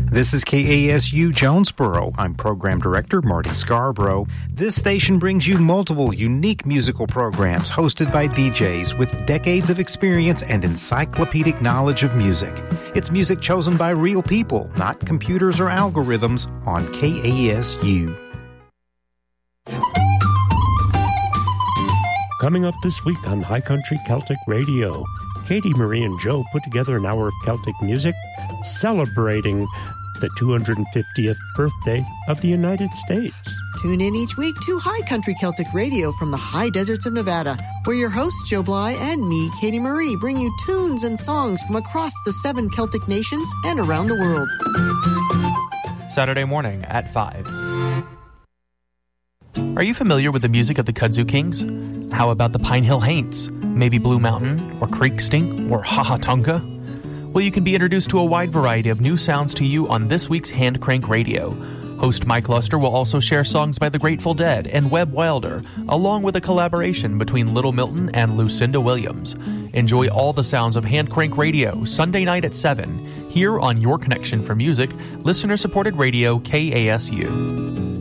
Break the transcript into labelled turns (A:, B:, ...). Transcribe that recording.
A: This is KASU Jonesboro. I'm Program Director Marty Scarborough. This station brings you multiple unique musical programs hosted by DJs with decades of experience and encyclopedic knowledge of music. It's music chosen by real people, not computers or algorithms, on KASU.
B: Coming up this week on High Country Celtic Radio, Katie, Marie, and Joe put together an hour of Celtic music celebrating the 250th birthday of the United States.
C: Tune in each week to High Country Celtic Radio from the high deserts of Nevada, where your hosts, Joe Bly and me, Katie Marie, bring you tunes and songs from across the 7 Celtic nations and around the world.
D: Saturday morning at 5. Are you familiar with the music of the Kudzu Kings? How about the Pine Hill Haints? Maybe Blue Mountain, or Creek Stink, or Haha Tonka? Well, you can be introduced to a wide variety of new sounds to you on this week's Hand Crank Radio. Host Mike Luster will also share songs by the Grateful Dead and Webb Wilder, along with a collaboration between Little Milton and Lucinda Williams. Enjoy all the sounds of Hand Crank Radio, Sunday night at 7, here on Your Connection for Music, listener-supported radio KASU.